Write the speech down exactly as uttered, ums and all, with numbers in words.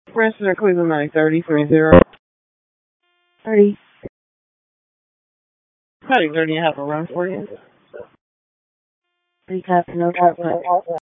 Preston Cleveland nine thirty three zero. thirty. Probably thirty and a half a run for you. Three cups, no chocolate.